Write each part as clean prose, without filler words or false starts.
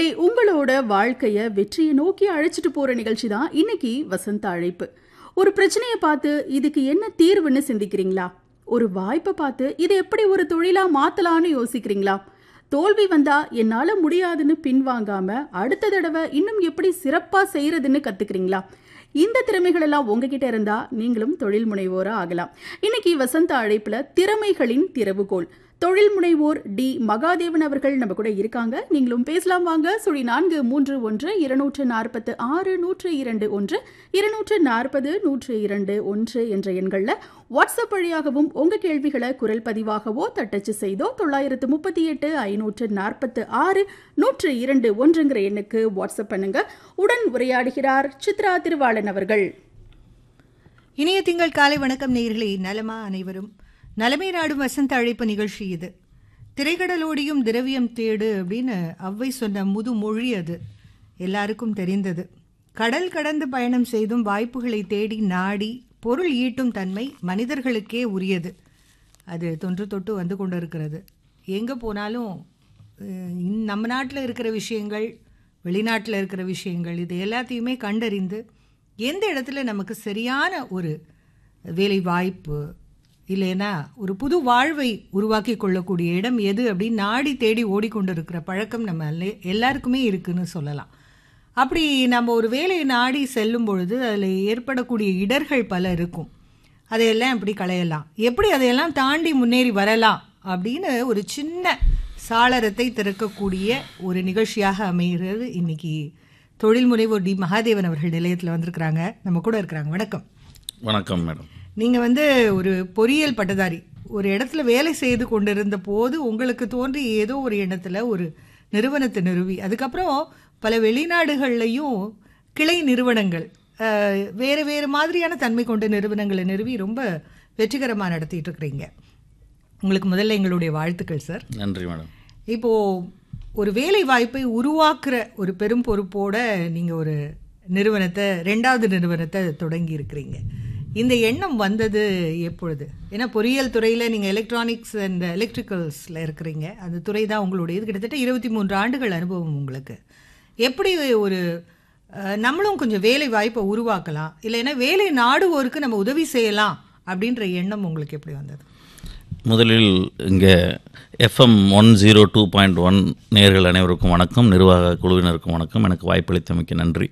உங்களோட வாழ்க்கைய வெற்றியை நோக்கி அழைச்சிட்டு போற நிகழ்ச்சி தான் இன்னைக்கு வசந்த அழைப்பு. ஒரு பிரச்சனையை பார்த்து இதுக்கு என்ன தீர்வுன்னு சிந்திக்கிறீங்களா? ஒரு வாய்ப்பை பார்த்து இதை எப்படி ஒரு தொழிலா மாத்தலாம்னு யோசிக்கிறீங்களா? தோல்வி வந்தா என்னால முடியாதுன்னு பின்வாங்காம அடுத்த தடவை இன்னும் எப்படி சிறப்பா செய்யறதுன்னு கத்துக்கிறீங்களா? இந்த திறமைகள் எல்லாம் உங்ககிட்ட இருந்தா நீங்களும் தொழில் முனைவோரா ஆகலாம். இன்னைக்கு வசந்த அழைப்புல திறமைகளின் திறவுகோல் தொழில் முனைவோர் டி மகாதேவன் அவர்கள் நம்ம கூட இருக்காங்க. நீங்களும் பேசலாம் வாங்க. 431-206-102-1 என்ற எண்கள்ல வாட்ஸ்அப் வழியாகவும் உங்க கேள்விகளை குரல் பதிவாகவோ தட்டச்சு செய்தோ 938-546-102-1 எண்ணுக்கு வாட்ஸ்அப் பண்ணுங்க. உடன் உரையாடுகிறார் சித்ரா திருவாளன் அவர்கள். இனிய திங்கள் காலை வணக்கம் நேயர்களே. நலமா அனைவரும்? நலமே நாடும் வசந்த அழைப்பு நிகழ்ச்சி இது. திரைக்கடலோடியும் திரவியம் தேடு அப்படின்னு அவ்வை சொன்ன முதுமொழி அது எல்லாருக்கும் தெரிந்தது. கடல் கடந்து பயணம் செய்தும் வாய்ப்புகளை தேடி நாடி பொருள் ஈட்டும் தன்மை மனிதர்களுக்கே உரியது. அது தொன்று தொட்டு வந்து கொண்டு இருக்கிறது. எங்கே போனாலும் நம்ம நாட்டில் இருக்கிற விஷயங்கள், வெளிநாட்டில் இருக்கிற விஷயங்கள், இது எல்லாத்தையுமே கண்டறிந்து எந்த இடத்துல நமக்கு சரியான ஒரு வேலை வாய்ப்பு இல்லைன்னா ஒரு புது வாழ்வை உருவாக்கி கொள்ளக்கூடிய இடம் எது அப்படின்னு நாடி தேடி ஓடிக்கொண்டு இருக்கிற பழக்கம் நம்ம எல்லாருக்குமே இருக்குன்னு சொல்லலாம். அப்படி நம்ம ஒரு வேலையை நாடி செல்லும் பொழுது அதில் ஏற்படக்கூடிய இடர்கள் பல இருக்கும். அதையெல்லாம் எப்படி களையலாம், எப்படி அதையெல்லாம் தாண்டி முன்னேறி வரலாம் அப்படின்னு ஒரு சின்ன சாளரத்தை திறக்கக்கூடிய ஒரு நிகழ்ச்சியாக அமைகிறது. இன்னைக்கு தொழில் முனைவோர் டி மகாதேவன் அவர்கள் நிலையத்தில் வந்திருக்கிறாங்க, நம்ம கூட இருக்கிறாங்க. வணக்கம். வணக்கம் மேடம். நீங்கள் ஒரு பொறியியல் பட்டதாரி, ஒரு இடத்துல வேலை செய்து கொண்டிருந்த போது உங்களுக்கு தோன்றி ஏதோ ஒரு எண்ணத்தில் ஒரு நிறுவனத்தை நிறுவி, அதுக்கப்புறம் பல வெளிநாடுகள்லையும் கிளை நிறுவனங்கள், வேறு வேறு மாதிரியான தன்மை கொண்ட நிறுவனங்களை நிறுவி ரொம்ப வெற்றிகரமாக நடத்திட்டு இருக்கிறீங்க. உங்களுக்கு முதல்ல எங்களுடைய வாழ்த்துக்கள் சார். நன்றி மேடம். இப்போது ஒரு வேலை வாய்ப்பை உருவாக்குற ஒரு பெரும் பொறுப்போடு நீங்கள் ஒரு நிறுவனத்தை, 2வது நிறுவனத்தை தொடங்கி இருக்கிறீங்க. இந்த எண்ணம் வந்தது எப்பொழுது? ஏன்னா பொறியியல் துறையில் நீங்கள் எலக்ட்ரானிக்ஸ் அண்ட் எலக்ட்ரிக்கல்ஸில் இருக்கிறீங்க, அந்த துறை தான் உங்களுடையது. கிட்டத்தட்ட 23 ஆண்டுகள் அனுபவம் உங்களுக்கு. எப்படி ஒரு நம்மளும் கொஞ்சம் வேலை வாய்ப்பை உருவாக்கலாம், இல்லைன்னா வேலை நாடுவோருக்கு நம்ம உதவி செய்யலாம் அப்படின்ற எண்ணம் உங்களுக்கு எப்படி வந்தது? முதலில் இங்கே FM 102.1 நேயர்கள் அனைவருக்கும் வணக்கம், நிர்வாக குழுவினருக்கும் வணக்கம். எனக்கு வாய்ப்பளித்தமைக்கு நன்றி.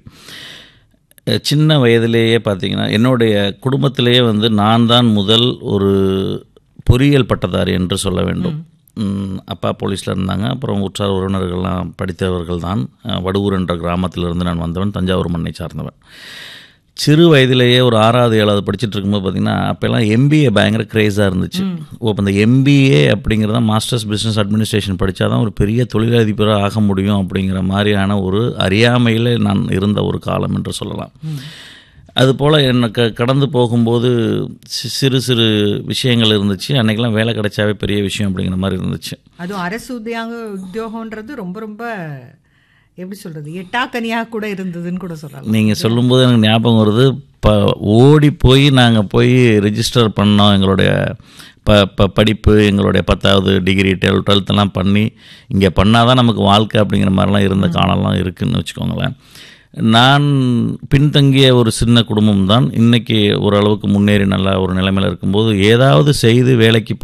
சின்ன வயதிலேயே பார்த்திங்கன்னா என்னுடைய குடும்பத்திலேயே நான் தான் முதல் ஒரு பொறியியல் பட்டதாரி என்று சொல்ல வேண்டும். அப்பா போலீஸில் இருந்தாங்க. அப்புறம் உற்றார் உறவினர்கள்லாம் படித்தவர்கள் தான். வடுவூர் என்ற கிராமத்திலிருந்து நான் வந்தவன், தஞ்சாவூர் மண்ணை சார்ந்தவன். சிறு வயதிலேயே ஒரு 6வது 7வது படிச்சுட்டு இருக்கும்போது பார்த்திங்கன்னா அப்போல்லாம் MBA பயங்கர க்ரேஸாக இருந்துச்சு. இப்போ அந்த MBA அப்படிங்கிறத மாஸ்டர்ஸ் பிஸ்னஸ் அட்மினிஸ்ட்ரேஷன் படித்தா தான் ஒரு பெரிய தொழிலதிபராக ஆக முடியும் அப்படிங்கிற மாதிரியான ஒரு அறியாமையில் நான் இருந்த ஒரு காலம் என்று சொல்லலாம். அதுபோல் எனக்கு கடந்து போகும்போது சிறு சிறு விஷயங்கள் இருந்துச்சு. அன்றைக்கெல்லாம் வேலை கிடைச்சாவே பெரிய விஷயம் அப்படிங்கிற மாதிரி இருந்துச்சு. அதுவும் அரசு உத்தியோகன்றது ரொம்ப ரொம்ப எப்படி சொல்கிறது, எட்டாக்கனியாக கூட இருந்ததுன்னு கூட சொல்லலாம். நீங்கள் சொல்லும்போது எனக்கு ஞாபகம் வருது. ஓடி போய் நாங்கள் போய் ரிஜிஸ்டர் பண்ணோம். எங்களுடைய படிப்பு, எங்களுடைய 10வது டிகிரி 12th பண்ணி இங்கே பண்ணால் தான் நமக்கு வாழ்க்கை அப்படிங்கிற மாதிரிலாம் இருந்த காலம்லாம் இருக்குதுன்னு வச்சுக்கோங்களேன். நான் பின்தங்கிய ஒரு சின்ன குடும்பம் தான். இன்றைக்கி ஓரளவுக்கு முன்னேறி நல்லா ஒரு நிலைமையில் இருக்கும்போது ஏதாவது செய்து வேலைக்கு